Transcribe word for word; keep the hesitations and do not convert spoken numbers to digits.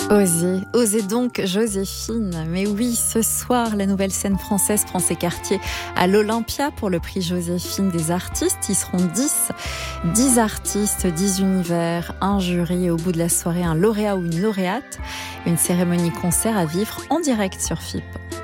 Osez, osez donc Joséphine. Mais oui, ce soir, la nouvelle scène française France et Quartier à l'Olympia pour le prix Joséphine des artistes. Ils seront dix. dix artistes, dix univers, un jury et au bout de la soirée, un lauréat ou une lauréate. Une cérémonie concert à vivre en direct sur F I P.